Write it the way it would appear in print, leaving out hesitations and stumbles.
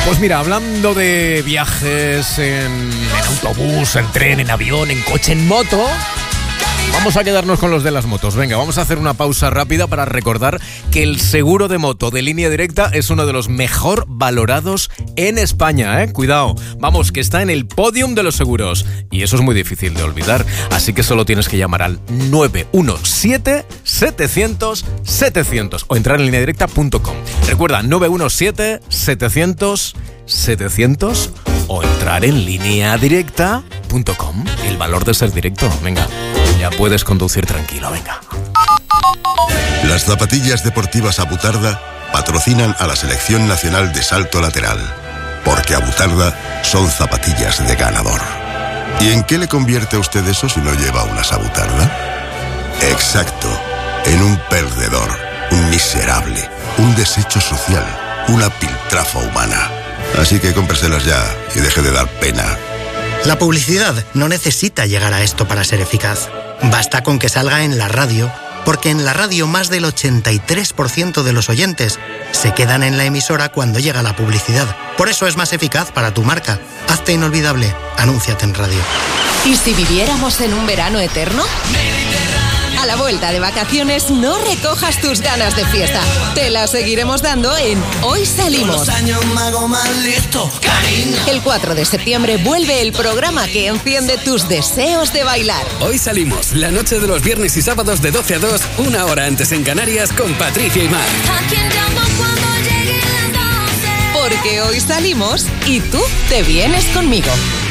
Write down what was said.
Pues mira, hablando de viajes en autobús, en tren, en avión, en coche, en moto, vamos a quedarnos con los de las motos. Venga, vamos a hacer una pausa rápida para recordar que el seguro de moto de Línea Directa es uno de los mejor valorados en España, ¿eh? Cuidado, vamos, que está en el podium de los seguros. Y eso es muy difícil de olvidar, así que solo tienes que llamar al 917-700-700 o entrar en lineadirecta.com. Recuerda, 917-700-700 o entrar en lineadirecta.com. El valor de ser directo, venga. Ya puedes conducir tranquilo, venga. Las zapatillas deportivas Abutarda patrocinan a la Selección Nacional de Salto Lateral, porque Abutarda son zapatillas de ganador. ¿Y en qué le convierte a usted eso si no lleva unas Abutarda? Exacto, en un perdedor, un miserable, un desecho social, una piltrafa humana. Así que cómpreselas ya y deje de dar pena. La publicidad no necesita llegar a esto para ser eficaz. Basta con que salga en la radio, porque en la radio más del 83% de los oyentes se quedan en la emisora cuando llega la publicidad. Por eso es más eficaz para tu marca. Hazte inolvidable. Anúnciate en radio. ¿Y si viviéramos en un verano eterno? A la vuelta de vacaciones no recojas tus ganas de fiesta. Te las seguiremos dando en Hoy Salimos. El 4 de septiembre vuelve el programa que enciende tus deseos de bailar. Hoy Salimos, la noche de los viernes y sábados de 12 a 2, una hora antes en Canarias con Patricia y Mar. Porque hoy salimos y tú te vienes conmigo.